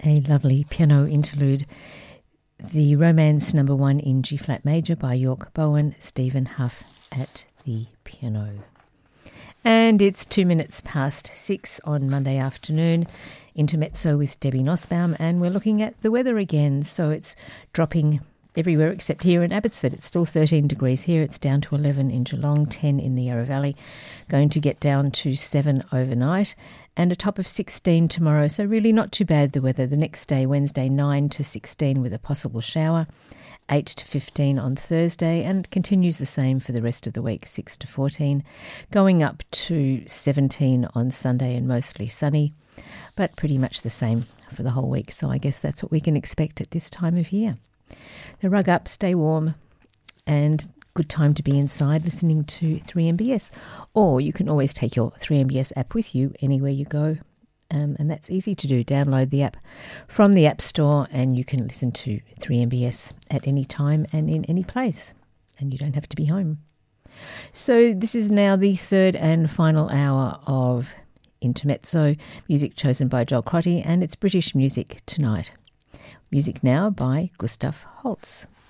A lovely piano interlude. The Romance No. 1 in G-flat major by York Bowen, Stephen Huff at the piano. And it's 2 minutes past 6 on Monday afternoon. Intermezzo with Debbie Nussbaum, and we're looking at the weather again. So it's dropping everywhere except here in Abbotsford. It's still 13 degrees here. It's down to 11 in Geelong, 10 in the Yarra Valley. Going to get down to 7 overnight and a top of 16 tomorrow. So really not too bad, the weather. The next day, Wednesday, 9 to 16 with a possible shower. 8 to 15 on Thursday, and continues the same for the rest of the week, 6 to 14. Going up to 17 on Sunday and mostly sunny, but pretty much the same for the whole week. So I guess that's what we can expect at this time of year. So rug up, stay warm, and good time to be inside listening to 3MBS. Or you can always take your 3MBS app with you anywhere you go. And that's easy to do. Download the app from the App Store and you can listen to 3MBS at any time and in any place. And you don't have to be home. So this is now the third and final hour of Intermezzo, music chosen by Joel Crotty, and it's British music tonight. Music now by Gustav Holst.